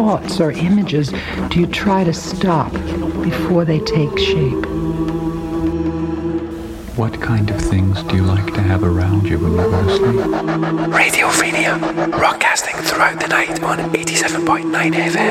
thoughts or images do you try to stop before they take shape? What kind of things do you like to have around you when you go to sleep? Radiophenia, broadcasting throughout the night on 87.9 FM.